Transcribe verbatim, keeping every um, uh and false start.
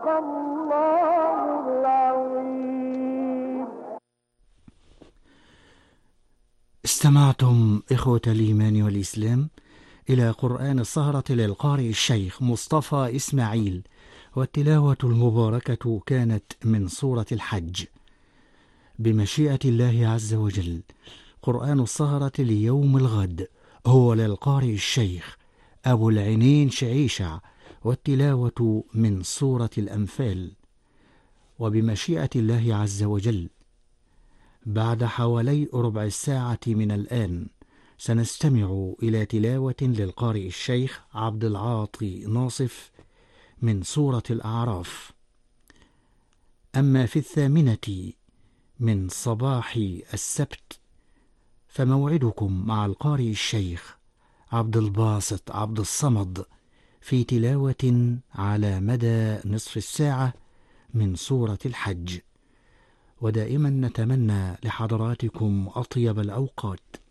الله العظيم. استمعتم إخوة الإيمان والإسلام إلى قرآن السهرة للقارئ الشيخ مصطفى إسماعيل، والتلاوة المباركة كانت من سورة الحج. بمشيئة الله عز وجل قرآن السهرة ليوم الغد هو للقارئ الشيخ أبو العينين شعيشع، والتلاوة من سورة الأنفال. وبمشيئة الله عز وجل بعد حوالي ربع الساعة من الآن سنستمع إلى تلاوة للقارئ الشيخ عبد العاطي ناصف من سورة الأعراف. أما في الثامنة من صباح السبت فموعدكم مع القارئ الشيخ عبد الباسط عبد الصمد في تلاوة على مدى نصف الساعة من سورة الحج. ودائما نتمنى لحضراتكم أطيب الأوقات.